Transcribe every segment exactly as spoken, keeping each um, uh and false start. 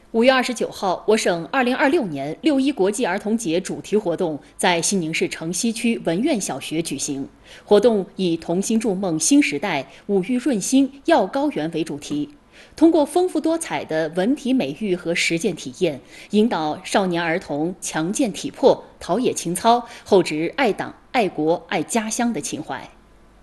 五月二十九号，我省二零二六年六一国际儿童节主题活动在西宁市城西区文苑小学举行。活动以"童心筑梦新时代，五育润心耀高原"为主题，通过丰富多彩的文体美育和实践体验，引导少年儿童强健体魄、陶冶情操，厚植爱党、爱国、爱家乡的情怀。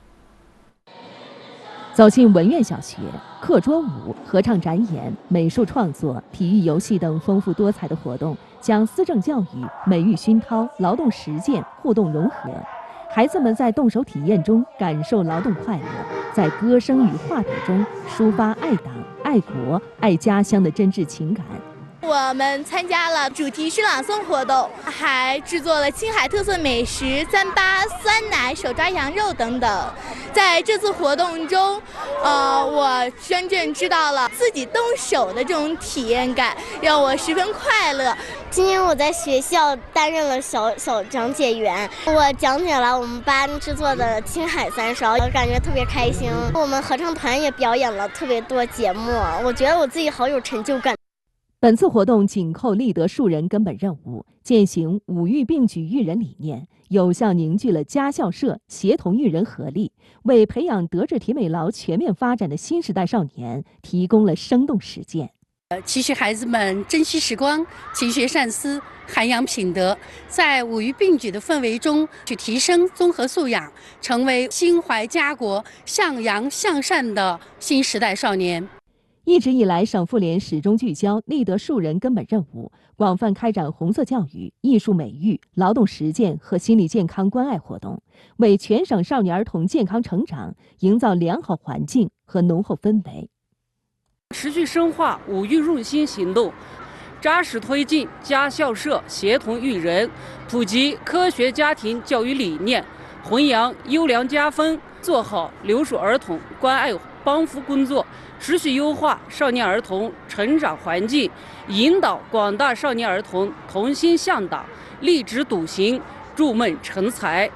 走进文苑小学，课桌舞、合唱展演、美术创作、体育游戏等丰富多彩的活动，将思政教育、美育熏陶、劳动实践互动融合。孩子们在动手体验中感受劳动快乐，在歌声与画笔中抒发爱党、爱国、爱家乡的真挚情感。 我们参加了主题诗朗诵活动，还制作了青海特色美食糌粑、酸奶、手抓羊肉等等。在这次活动中，呃，我真正知道了自己动手的这种体验感，让我十分快乐。 今天我在学校担任了小小讲解员，我讲解了我们班制作的青海三烧，我感觉特别开心。我们合唱团也表演了特别多节目，我觉得我自己好有成就感。 本次活动紧扣立德树人根本任务，践行五育并举育人理念，有效凝聚了家校社协同育人合力，为培养德智体美劳全面发展的新时代少年提供了生动实践。 期许孩子们珍惜时光，勤学善思，涵养品德，在五育并举的氛围中去提升综合素养，成为心怀家国、向阳向善的新时代少年。 一直以来，省妇联始终聚焦立德树人根本任务，广泛开展红色教育、艺术美育、劳动实践和心理健康关爱活动，为全省少年儿童健康成长营造良好环境和浓厚氛围。 持续深化五育润心行动，扎实推进家校社协同育人，普及科学家庭教育理念，弘扬优良家风，做好留守儿童关爱帮扶工作，持续优化少年儿童成长环境，引导广大少年儿童同心向党，立志笃行，筑梦成才。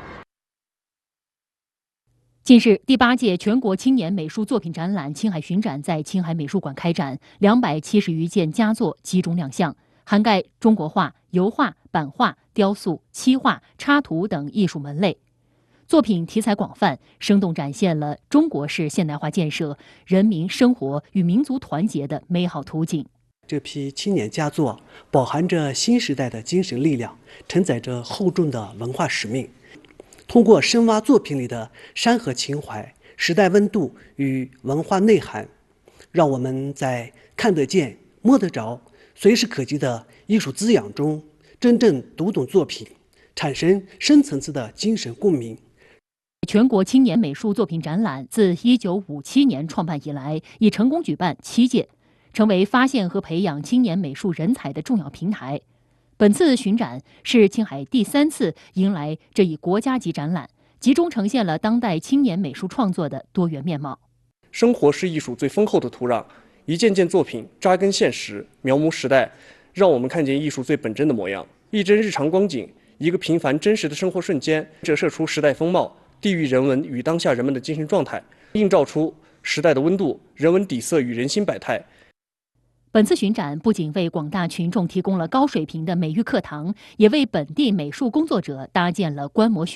近日，第八届全国青年美术作品展览青海巡展在青海美术馆开展，两百七十余件佳作集中亮相，涵盖中国画、油画、版画、雕塑、漆画、插图等艺术门类。作品题材广泛，生动展现了中国式现代化建设、人民生活与民族团结的美好图景。 这批青年佳作饱含着新时代的精神力量，承载着厚重的文化使命。通过深挖作品里的山河情怀、时代温度与文化内涵，让我们在看得见、摸得着、随时可及的艺术滋养中，真正读懂作品，产生深层次的精神共鸣。 全国青年美术作品展览自一九五七年创办以来，已成功举办七届，成为发现和培养青年美术人才的重要平台。本次巡展是青海第三次迎来这一国家级展览，集中呈现了当代青年美术创作的多元面貌。 生活是艺术最丰厚的土壤，一件件作品扎根现实，描摹时代，让我们看见艺术最本真的模样。一帧日常光景，一个平凡真实的生活瞬间，折射出时代风貌、地域人文与当下人们的精神状态，映照出时代的温度、人文底色与人心百态。 本次巡展不仅为广大群众提供了高水平的美育课堂，也为本地美术工作者搭建了观摩